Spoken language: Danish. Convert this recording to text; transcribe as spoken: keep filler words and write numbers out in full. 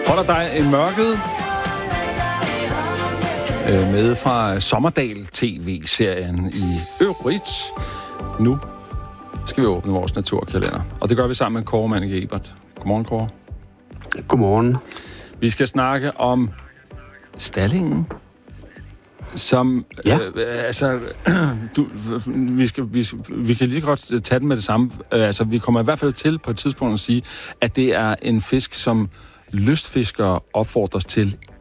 Holder dig i mørket øh, med fra Sommerdal T V-serien i øvrigt. Nu skal vi åbne vores naturkalender, og det gør vi sammen med Kåre Manninge Ebert. Godmorgen, Kåre. Godmorgen. Vi skal snakke om stallingen, som... Ja. Øh, altså, du, vi, skal, vi, vi kan lige godt tage den med det samme. Altså, vi kommer i hvert fald til på et tidspunkt at sige, at det er en fisk, som lystfiskere opfordres til